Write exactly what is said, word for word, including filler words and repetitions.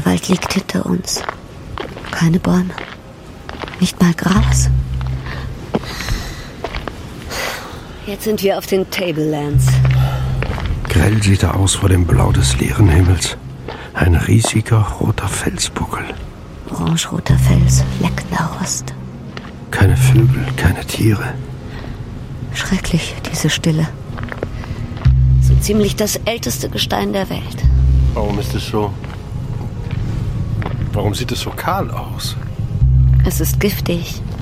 Wald liegt hinter uns. Keine Bäume. Nicht mal Gras. Jetzt sind wir auf den Tablelands. Grell sieht er aus vor dem Blau des leeren Himmels. Ein riesiger roter Felsbuckel. Orange-roter Fels, leckender Rost. Keine Vögel, keine Tiere. Schrecklich, diese Stille. So ziemlich das älteste Gestein der Welt. Warum ist es so? Warum sieht es so kahl aus? Es ist giftig.